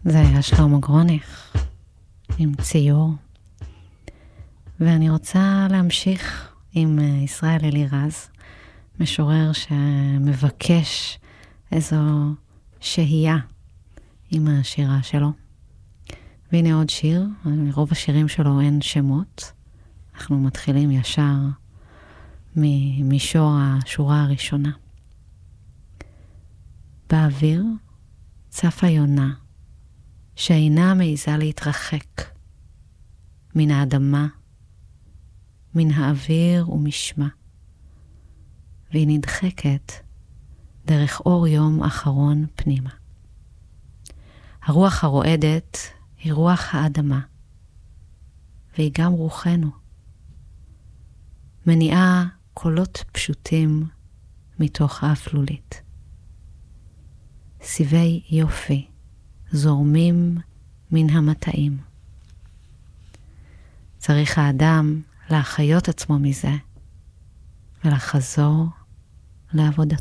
זה היה שלמה גרוניך עם ציור. ואני רוצה להמשיך עם ישראל אלירז, משורר שמבקש איזו שהייה עם השירה שלו. והנה עוד שיר, מרוב השירים שלו אין שמות. אנחנו מתחילים ישר ממישור השורה הראשונה. באוויר צפה יונה, שאינה מעיזה להתרחק מן האדמה, מן האוויר ומשמה, והיא נדחקת דרך אור יום אחרון פנימה. הרוח הרועדת היא רוח האדמה, והיא גם רוחנו. מניעה קולות פשוטים מתוך האפלולית. סיבי יופי זורמים מן המטעים. צריך האדם להחיות עצמו מזה ולחזור לעבודתו.